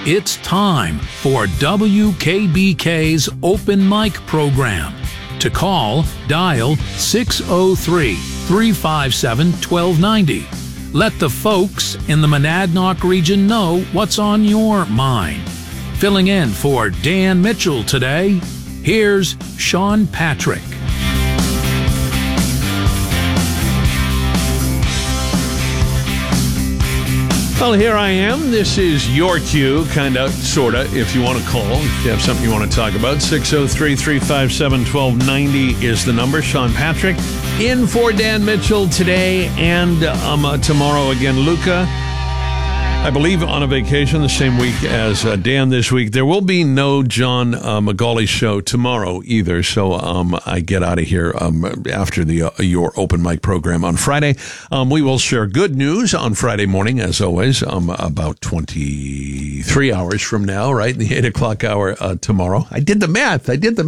It's time for WKBK's Open Mic program. To call, dial 603-357-1290. Let the folks in the Monadnock region know what's on your mind. Filling in for Dan Mitchell today, here's Sean Patrick. Well, here I am. This is your cue, kind of, sort of, if you want to call. If you have something you want to talk about, 603-357-1290 is the number. Sean Patrick in for Dan Mitchell today and tomorrow again. Luca, I believe, on a vacation the same week as Dan this week. There will be no John McGauley show tomorrow either, so I get out of here after your open mic program on Friday. We will share good news on Friday morning, as always, about 23 hours from now, right, in the 8 o'clock hour tomorrow. I did the math.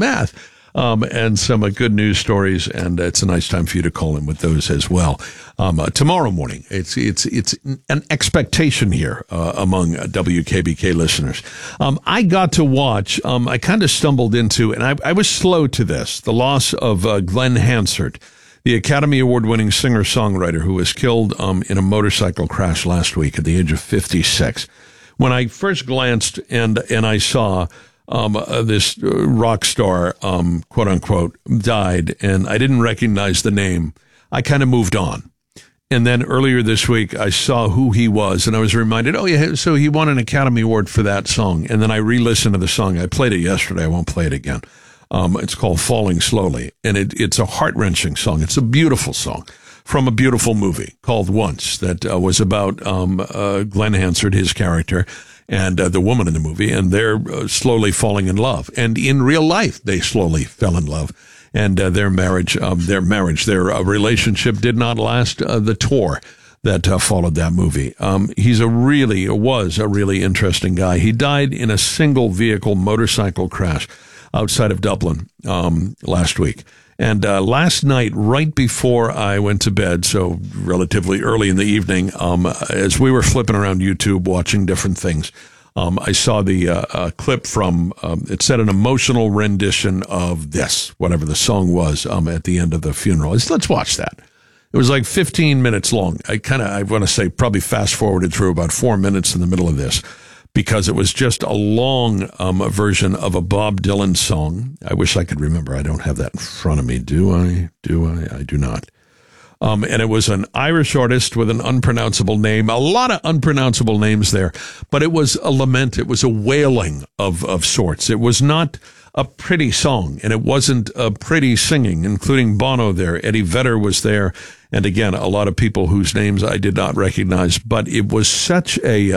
And some good news stories, and it's a nice time for you to call in with those as well. Tomorrow morning, it's an expectation here among WKBK listeners. I got to watch. I kind of stumbled into, and I was slow to this, the loss of Glenn Hansard, the Academy Award-winning singer-songwriter who was killed in a motorcycle crash last week at the age of 56. When I first glanced and I saw this rock star, quote unquote, died, and I didn't recognize the name, I kind of moved on. And then earlier this week, I saw who he was, and I was reminded, oh yeah, so he won an Academy Award for that song. And then I re-listened to the song. I played it yesterday. I won't play it again. It's called Falling Slowly, and it's a heart-wrenching song. It's a beautiful song from a beautiful movie called Once that was about Glenn Hansard, his character, and the woman in the movie, and they're slowly falling in love. And in real life, they slowly fell in love. And their relationship did not last the tour that followed that movie. He was a really interesting guy. He died in a single vehicle motorcycle crash outside of Dublin last week. And last night, right before I went to bed, so relatively early in the evening, as we were flipping around YouTube watching different things, I saw the clip from, it said an emotional rendition of this, whatever the song was, at the end of the funeral. Let's watch that. It was like 15 minutes long. I want to say probably fast forwarded through about 4 minutes in the middle of this, because it was just a long version of a Bob Dylan song. I wish I could remember. I don't have that in front of me. Do I? I do not. And it was an Irish artist with an unpronounceable name, a lot of unpronounceable names there, but it was a lament. It was a wailing of sorts. It was not a pretty song, and it wasn't a pretty singing, including Bono there. Eddie Vedder was there. And again, a lot of people whose names I did not recognize, but it was such a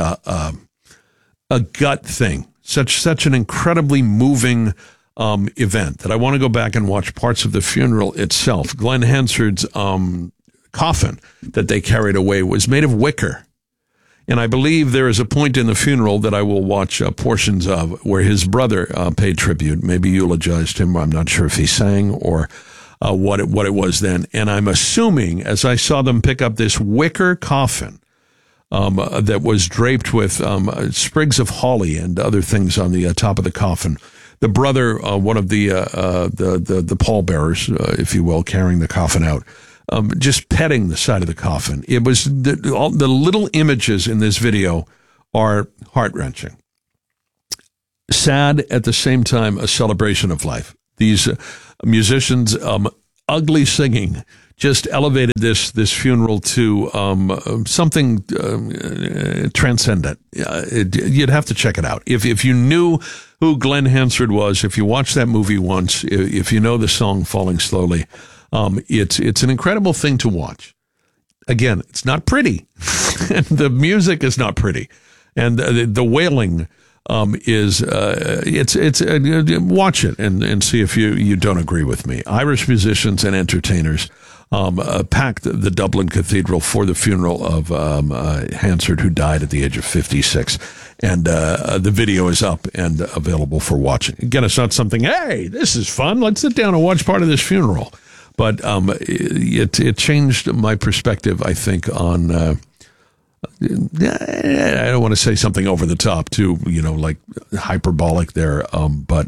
gut thing, such an incredibly moving event that I want to go back and watch parts of the funeral itself. Glenn Hansard's coffin that they carried away was made of wicker. And I believe there is a point in the funeral that I will watch portions of where his brother paid tribute, maybe eulogized him. I'm not sure if he sang or what it was then. And I'm assuming, as I saw them pick up this wicker coffin, that was draped with sprigs of holly and other things on the top of the coffin. The brother, one of the pallbearers, if you will, carrying the coffin out, just petting the side of the coffin. It was all the little images in this video are heart-wrenching. Sad, at the same time, a celebration of life. These musicians, ugly singing, just elevated this funeral to something transcendent. You'd have to check it out. If you knew who Glenn Hansard was, if you watched that movie once, if you know the song Falling Slowly, it's an incredible thing to watch. Again, it's not pretty. And the music is not pretty. And the wailing is watch it and see if you don't agree with me. Irish musicians and entertainers packed the Dublin Cathedral for the funeral of Hansard, who died at the age of 56. And the video is up and available for watching. Again, it's not something, hey, this is fun, let's sit down and watch part of this funeral. But it changed my perspective, I think, on I don't want to say something over the top too, like hyperbolic there. But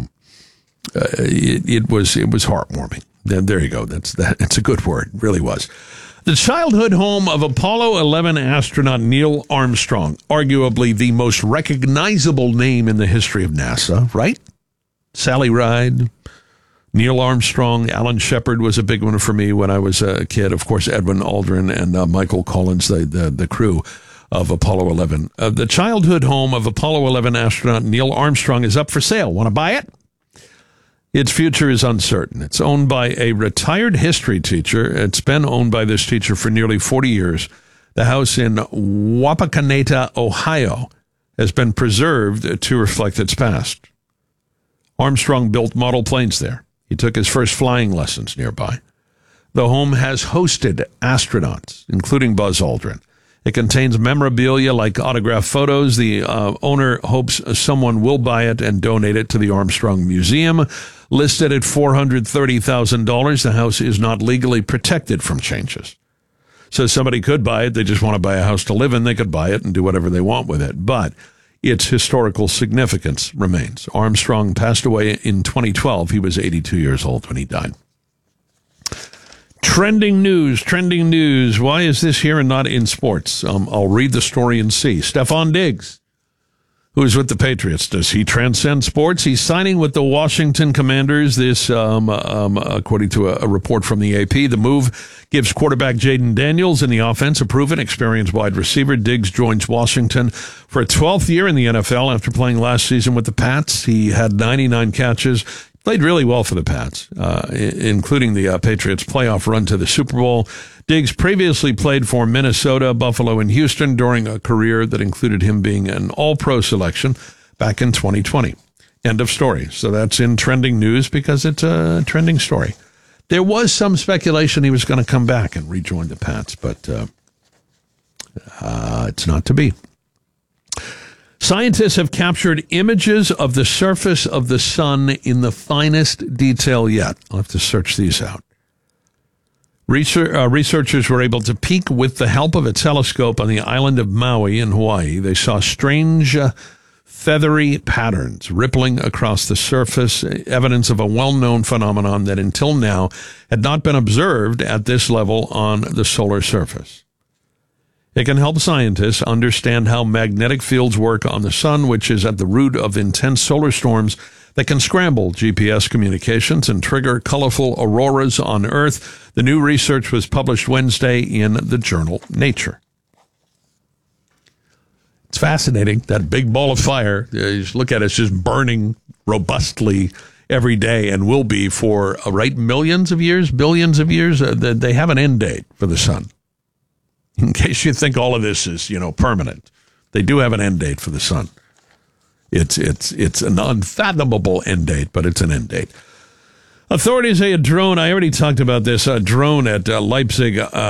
it was heartwarming. There you go. That's a good word. It really was. The childhood home of Apollo 11 astronaut Neil Armstrong, arguably the most recognizable name in the history of NASA, right? Sally Ride, Neil Armstrong, Alan Shepard was a big one for me when I was a kid. Of course, Edwin Aldrin and Michael Collins, the crew of Apollo 11. The childhood home of Apollo 11 astronaut Neil Armstrong is up for sale. Want to buy it? Its future is uncertain. It's owned by a retired history teacher. It's been owned by this teacher for nearly 40 years. The house in Wapakoneta, Ohio, has been preserved to reflect its past. Armstrong built model planes there. He took his first flying lessons nearby. The home has hosted astronauts, including Buzz Aldrin. It contains memorabilia like autographed photos. The owner hopes someone will buy it and donate it to the Armstrong Museum. Listed at $430,000, the house is not legally protected from changes. So somebody could buy it. They just want to buy a house to live in. They could buy it and do whatever they want with it. But its historical significance remains. Armstrong passed away in 2012. He was 82 years old when he died. Trending news. Why is this here and not in sports? I'll read the story and see. Stephon Diggs, who is with the Patriots. Does he transcend sports? He's signing with the Washington Commanders. This, according to a report from the AP, the move gives quarterback Jaden Daniels in the offense a proven, experienced wide receiver. Diggs joins Washington for a 12th year in the NFL after playing last season with the Pats. He had 99 catches. Played really well for the Pats, including the Patriots' playoff run to the Super Bowl. Diggs previously played for Minnesota, Buffalo, and Houston during a career that included him being an all-pro selection back in 2020. End of story. So that's in trending news because it's a trending story. There was some speculation he was going to come back and rejoin the Pats, but it's not to be. Scientists have captured images of the surface of the sun in the finest detail yet. I'll have to search these out. Researchers were able to peek with the help of a telescope on the island of Maui in Hawaii. They saw strange feathery patterns rippling across the surface, evidence of a well-known phenomenon that until now had not been observed at this level on the solar surface. It can help scientists understand how magnetic fields work on the sun, which is at the root of intense solar storms that can scramble GPS communications and trigger colorful auroras on Earth. The new research was published Wednesday in the journal Nature. It's fascinating, that big ball of fire. You just look at it, it's just burning robustly every day and will be for, millions of years, billions of years. They have an end date for the sun. In case you think all of this is, permanent, they do have an end date for the sun. It's an unfathomable end date, but it's an end date. Authorities say a drone, I already talked about this, a drone at Leipzig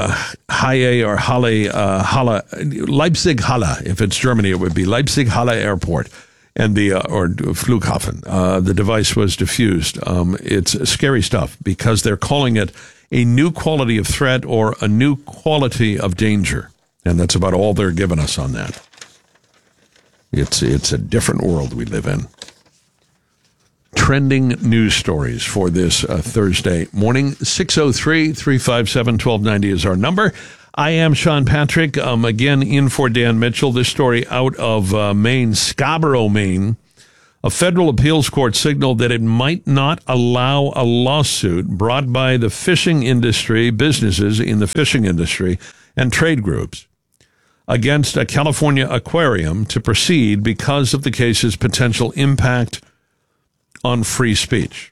Leipzig Halle, if it's Germany, it would be Leipzig Halle Airport and or Flughafen. The device was diffused. It's scary stuff because they're calling it a new quality of threat or a new quality of danger. And that's about all they're giving us on that. It's a different world we live in. Trending news stories for this Thursday morning. 603-357-1290 is our number. I am Sean Patrick, again in for Dan Mitchell. This story out of Maine, Scarborough, Maine. A federal appeals court signaled that it might not allow a lawsuit brought by the fishing industry, businesses in the fishing industry, and trade groups against a California aquarium to proceed because of the case's potential impact on free speech.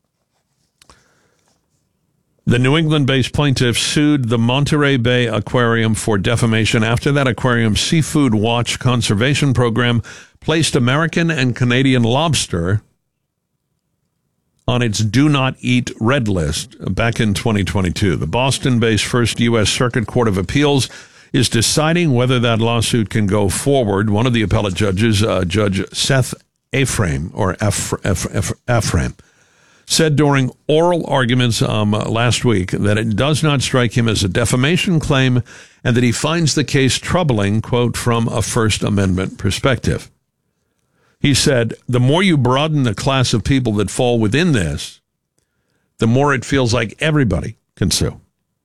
The New England-based plaintiff sued the Monterey Bay Aquarium for defamation after that aquarium's Seafood Watch conservation program placed American and Canadian lobster on its Do Not Eat red list back in 2022. The Boston-based First U.S. Circuit Court of Appeals is deciding whether that lawsuit can go forward. One of the appellate judges, Judge Seth Ephraim, said during oral arguments last week that it does not strike him as a defamation claim and that he finds the case troubling, quote, from a First Amendment perspective. He said, the more you broaden the class of people that fall within this, the more it feels like everybody can sue.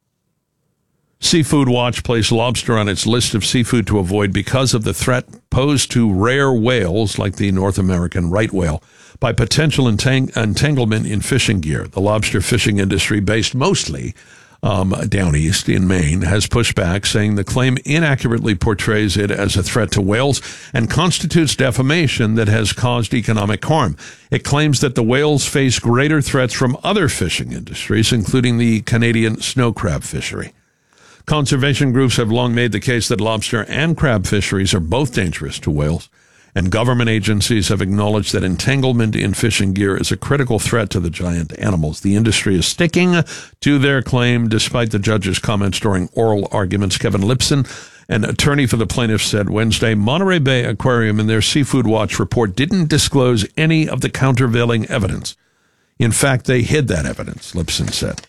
Seafood Watch placed lobster on its list of seafood to avoid because of the threat posed to rare whales like the North American right whale by potential entanglement in fishing gear. The lobster fishing industry, based mostly down east in Maine, has pushed back, saying the claim inaccurately portrays it as a threat to whales and constitutes defamation that has caused economic harm. It claims that the whales face greater threats from other fishing industries, including the Canadian snow crab fishery. Conservation groups have long made the case that lobster and crab fisheries are both dangerous to whales, and government agencies have acknowledged that entanglement in fishing gear is a critical threat to the giant animals. The industry is sticking to their claim, despite the judge's comments during oral arguments. Kevin Lipson, an attorney for the plaintiffs, said Wednesday Monterey Bay Aquarium in their Seafood Watch report didn't disclose any of the countervailing evidence. In fact, they hid that evidence, Lipson said.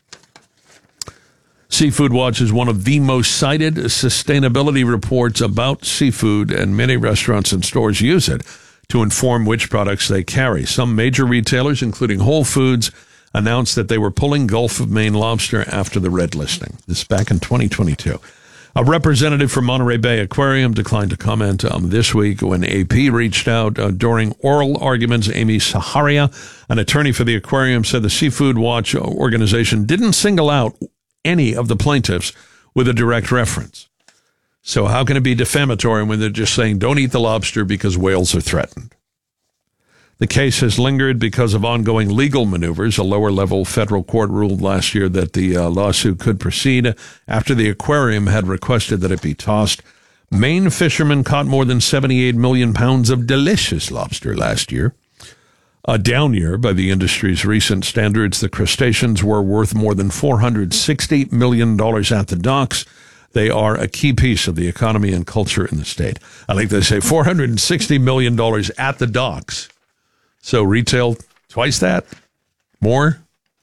Seafood Watch is one of the most cited sustainability reports about seafood, and many restaurants and stores use it to inform which products they carry. Some major retailers, including Whole Foods, announced that they were pulling Gulf of Maine lobster after the red listing. This back in 2022. A representative from Monterey Bay Aquarium declined to comment this week when AP reached out during oral arguments. Amy Saharia, an attorney for the aquarium, said the Seafood Watch organization didn't single out any of the plaintiffs with a direct reference. So how can it be defamatory when they're just saying don't eat the lobster because whales are threatened? The case has lingered because of ongoing legal maneuvers. A lower-level federal court ruled last year that the lawsuit could proceed after the aquarium had requested that it be tossed. Maine fishermen caught more than 78 million pounds of delicious lobster last year. A down year by the industry's recent standards. The crustaceans were worth more than $460 million at the docks. They are a key piece of the economy and culture in the state. I think they say $460 million at the docks. So retail, twice that? More?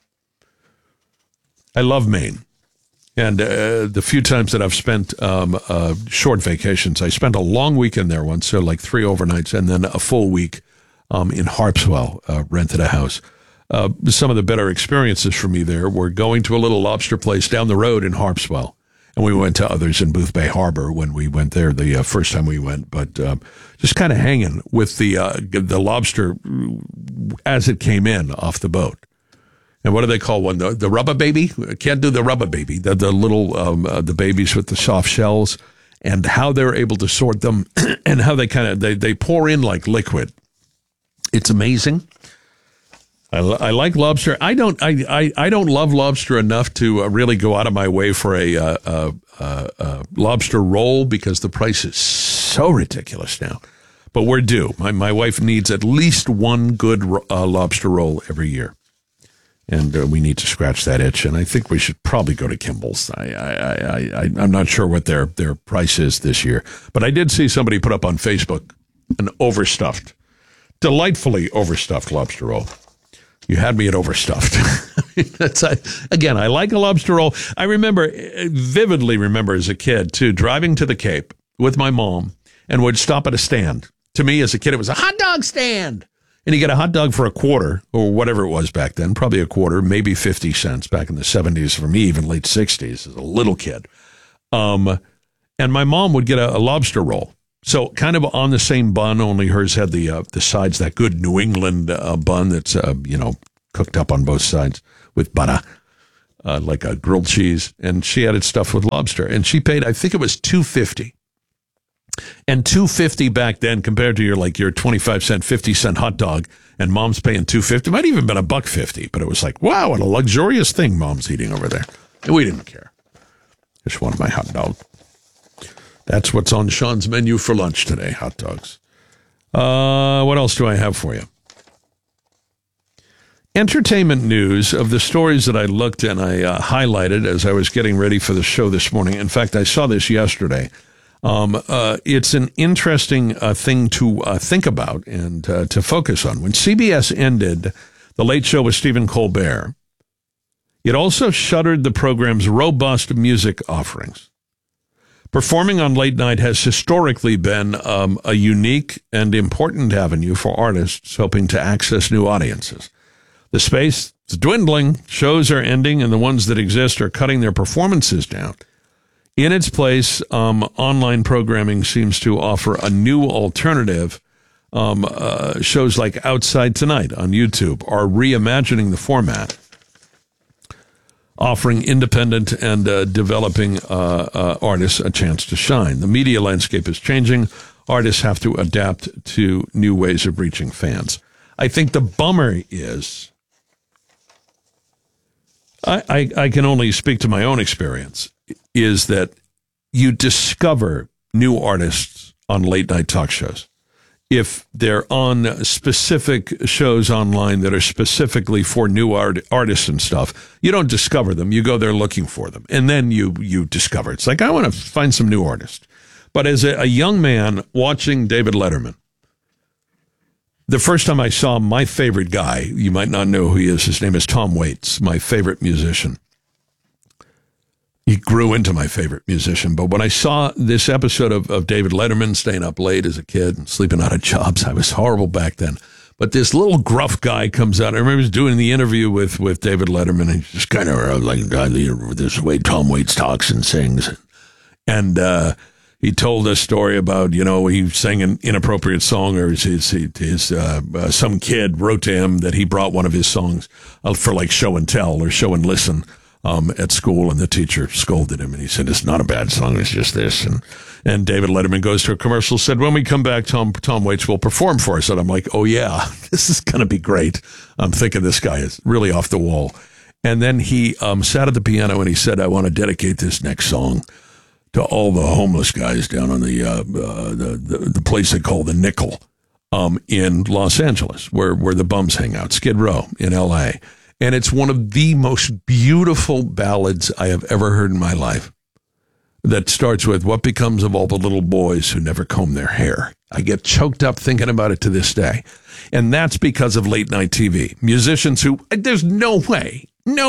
I love Maine. And the few times that I've spent short vacations, I spent a long weekend there once, so like 3 overnights, and then a full week in Harpswell, rented a house. Some of the better experiences for me there were going to a little lobster place down the road in Harpswell. And we went to others in Booth Bay Harbor when we went there the first time we went. But just kind of hanging with the lobster as it came in off the boat. And what do they call one? The rubber baby? Can't do the rubber baby. The little the babies with the soft shells, and how they're able to sort them and how they they pour in like liquid. It's amazing. I like lobster. I don't love lobster enough to really go out of my way for a lobster roll because the price is so ridiculous now. But we're due. My wife needs at least one good lobster roll every year, and we need to scratch that itch. And I think we should probably go to Kimball's. I'm not sure what their price is this year, but I did see somebody put up on Facebook an overstuffed, delightfully overstuffed lobster roll. You had me at overstuffed. I like a lobster roll. I vividly remember as a kid, too, driving to the Cape with my mom and would stop at a stand. To me, as a kid, it was a hot dog stand. And you get a hot dog for $0.25 or whatever it was back then, probably $0.25, maybe 50 cents back in the 70s, for me, even late 60s as a little kid. And my mom would get a lobster roll. So kind of on the same bun, only hers had the sides, that good New England bun that's, cooked up on both sides with butter, like a grilled cheese. And she had it stuffed with lobster. And she paid, I think it was $2.50. And $2.50 back then compared to your 25 cent, 50 cent hot dog, and mom's paying $2.50. It might even been $1.50, but it was like, wow, what a luxurious thing mom's eating over there. And we didn't care. Just wanted my hot dog. That's what's on Sean's menu for lunch today, hot dogs. What else do I have for you? Entertainment news of the stories that I looked and I highlighted as I was getting ready for the show this morning. In fact, I saw this yesterday. It's an interesting thing to think about and to focus on. When CBS ended The Late Show with Stephen Colbert. It also shuttered the program's robust music offerings. Performing on late night has historically been a unique and important avenue for artists hoping to access new audiences. The space is dwindling, shows are ending, and the ones that exist are cutting their performances down. In its place, online programming seems to offer a new alternative. Shows like Outside Tonight on YouTube are reimagining the format, offering independent and developing artists a chance to shine. The media landscape is changing. Artists have to adapt to new ways of reaching fans. I think the bummer is, I can only speak to my own experience, is that you discover new artists on late night talk shows. If they're on specific shows online that are specifically for new artists and stuff, you don't discover them. You go there looking for them. And then you discover. It's like, I want to find some new artists. But as a young man watching David Letterman, the first time I saw my favorite guy, you might not know who he is. His name is Tom Waits, my favorite musician. He grew into my favorite musician. But when I saw this episode of David Letterman, staying up late as a kid and sleeping out of jobs, I was horrible back then. But this little gruff guy comes out. I remember he was doing the interview with David Letterman, and he's just kind of like, this is the way Tom Waits talks and sings. And he told a story about, he sang an inappropriate song, or some kid wrote to him that he brought one of his songs for like show and tell or show and listen at school, and the teacher scolded him, and he said, it's not a bad song, it's just this. And David Letterman goes to a commercial, said, when we come back, Tom Waits will perform for us. And I'm like, oh yeah, this is going to be great. I'm thinking this guy is really off the wall. And then he sat at the piano and he said, I want to dedicate this next song to all the homeless guys down on the place they call the Nickel in Los Angeles, where the bums hang out, Skid Row in L.A., and it's one of the most beautiful ballads I have ever heard in my life, that starts with, what becomes of all the little boys who never comb their hair? I get choked up thinking about it to this day. And that's because of late night TV. Musicians who, there's no way,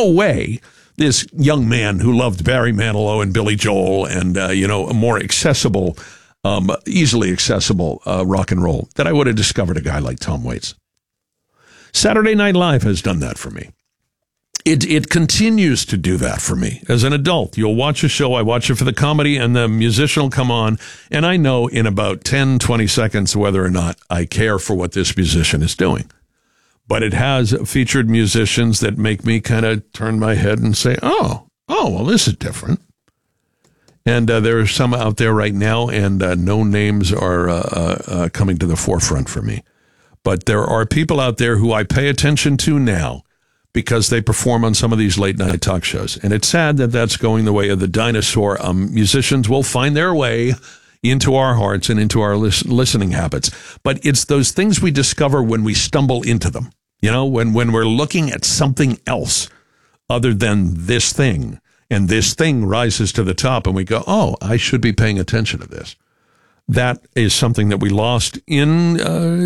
this young man who loved Barry Manilow and Billy Joel and, a more accessible, easily accessible rock and roll, that I would have discovered a guy like Tom Waits. Saturday Night Live has done that for me. It continues to do that for me. As an adult, you'll watch a show, I watch it for the comedy, and the musician will come on, and I know in about 10, 20 seconds whether or not I care for what this musician is doing. But it has featured musicians that make me kind of turn my head and say, oh, well, this is different. And there are some out there right now, and no names are coming to the forefront for me. But there are people out there who I pay attention to now because they perform on some of these late night talk shows. And it's sad that that's going the way of the dinosaur. Musicians will find their way into our hearts and into our listening habits. But it's those things we discover when we stumble into them. When we're looking at something else other than this thing, and this thing rises to the top, and we go, oh, I should be paying attention to this. That is something that we lost in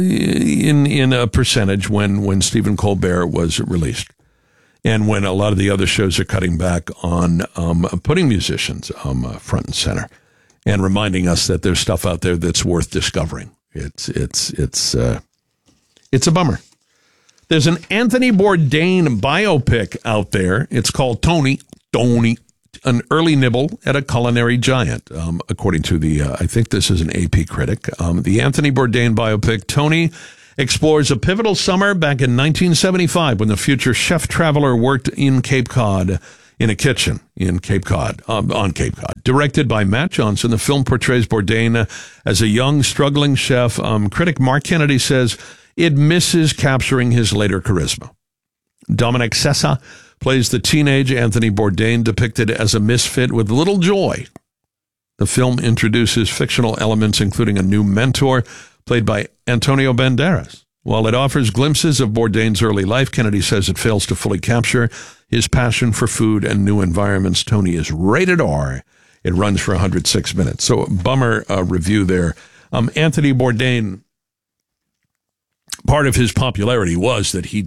a percentage when Stephen Colbert was released, and when a lot of the other shows are cutting back on putting musicians front and center, and reminding us that there's stuff out there that's worth discovering. It's a bummer. There's an Anthony Bourdain biopic out there. It's called Tony, an early nibble at a culinary giant, according to I think this is an AP critic. The Anthony Bourdain biopic, Tony, explores a pivotal summer back in 1975 when the future chef traveler worked in Cape Cod in a kitchen on Cape Cod. Directed by Matt Johnson, the film portrays Bourdain as a young, struggling chef. Critic Mark Kennedy says it misses capturing his later charisma. Dominic Sessa plays the teenage Anthony Bourdain, depicted as a misfit with little joy. The film introduces fictional elements, including a new mentor, played by Antonio Banderas. While it offers glimpses of Bourdain's early life, Kennedy says it fails to fully capture his passion for food and new environments. Tony is rated R. It runs for 106 minutes. So, bummer review there. Anthony Bourdain part of his popularity was that he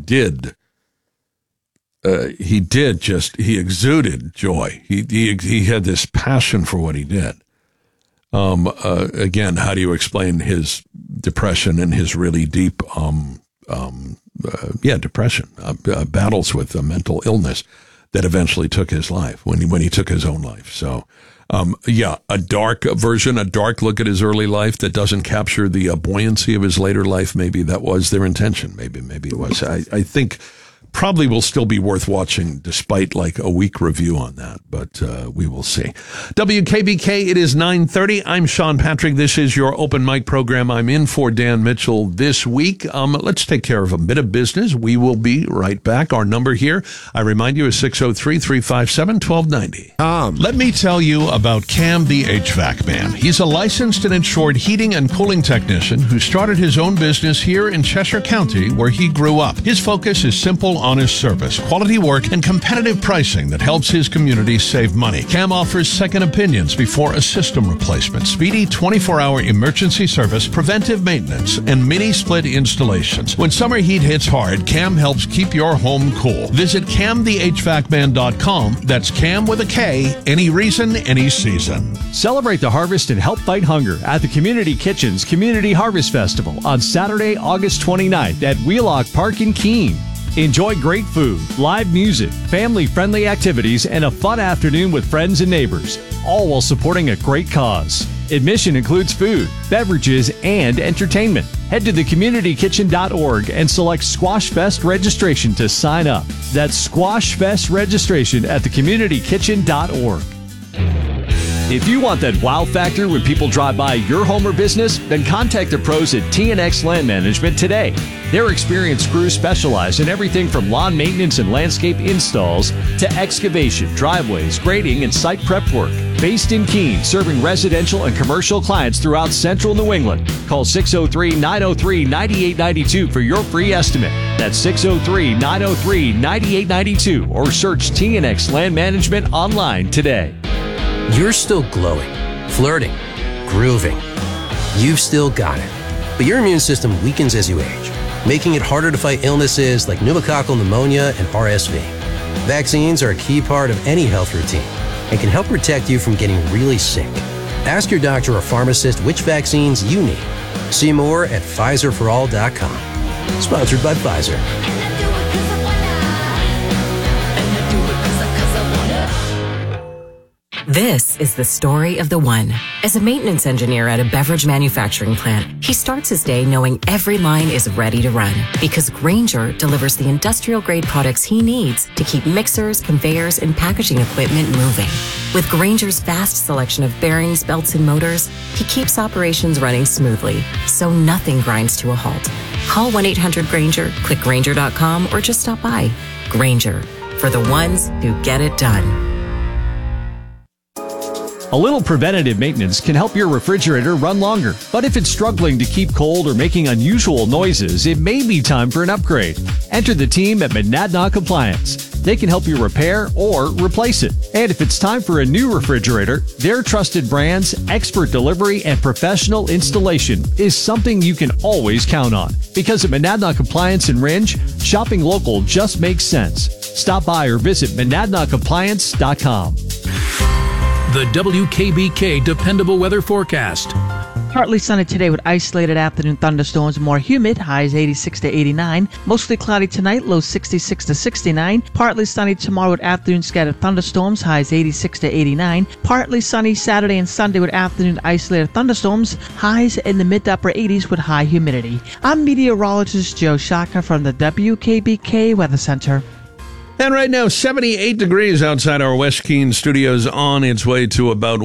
exuded joy. He had this passion for what he did. Again, how do you explain his depression and his really deep, depression, battles with mental illness that eventually took his life when he took his own life. So, a dark version, a dark look at his early life that doesn't capture the buoyancy of his later life. Maybe that was their intention. Maybe it was. I think probably will still be worth watching despite like a weak review on that, but we will see. WKBK, it is 9:30. I'm Sean Patrick. This is your open mic program. I'm in for Dan Mitchell this week. Let's take care of a bit of business. We will be right back. Our number here, I remind you, is 603-357-1290. Let me tell you about Cam the HVAC Man. He's a licensed and insured heating and cooling technician who started his own business here in Cheshire County, where he grew up. His focus is simple, honest service, quality work, and competitive pricing that helps his community save money. Cam offers second opinions before a system replacement, speedy 24-hour emergency service, preventive maintenance, and mini-split installations. When summer heat hits hard, Cam helps keep your home cool. Visit CamTheHVACman.com. That's Cam with a K, any reason, any season. Celebrate the harvest and help fight hunger at the Community Kitchen's Community Harvest Festival on Saturday, August 29th at Wheelock Park in Keene. Enjoy great food, live music, family-friendly activities, and a fun afternoon with friends and neighbors, all while supporting a great cause. Admission includes food, beverages, and entertainment. Head to thecommunitykitchen.org and select Squash Fest registration to sign up. That's Squash Fest registration at thecommunitykitchen.org. If you want that wow factor when people drive by your home or business, then contact the pros at TNX Land Management today. Their experienced crews specialize in everything from lawn maintenance and landscape installs to excavation, driveways, grading, and site prep work. Based in Keene, serving residential and commercial clients throughout central New England. Call 603-903-9892 for your free estimate. That's 603-903-9892 or search TNX Land Management online today. You're still glowing, flirting, grooving. You've still got it. But your immune system weakens as you age, making it harder to fight illnesses like pneumococcal pneumonia and RSV. Vaccines are a key part of any health routine and can help protect you from getting really sick. Ask your doctor or pharmacist which vaccines you need. See more at PfizerForAll.com. Sponsored by Pfizer. This is the story of the one. As a maintenance engineer at a beverage manufacturing plant, he starts his day knowing every line is ready to run because Grainger delivers the industrial-grade products he needs to keep mixers, conveyors, and packaging equipment moving. With Grainger's vast selection of bearings, belts, and motors, he keeps operations running smoothly, so nothing grinds to a halt. Call 1-800-GRAINGER, click Grainger.com, or just stop by. Grainger, for the ones who get it done. A little preventative maintenance can help your refrigerator run longer. But if it's struggling to keep cold or making unusual noises, it may be time for an upgrade. Enter the team at Monadnock Appliance. They can help you repair or replace it. And if it's time for a new refrigerator, their trusted brands, expert delivery, and professional installation is something you can always count on. Because at Monadnock Appliance in Ringe, shopping local just makes sense. Stop by or visit MonadnockAppliance.com. The WKBK Dependable Weather Forecast. Partly sunny today with isolated afternoon thunderstorms, more humid, highs 86 to 89. Mostly cloudy tonight, lows 66 to 69. Partly sunny tomorrow with afternoon scattered thunderstorms, highs 86 to 89. Partly sunny Saturday and Sunday with afternoon isolated thunderstorms, highs in the mid to upper 80s with high humidity. I'm meteorologist Joe Shaka from the WKBK Weather Center. And right now, 78 degrees outside our West Keene studios, on its way to about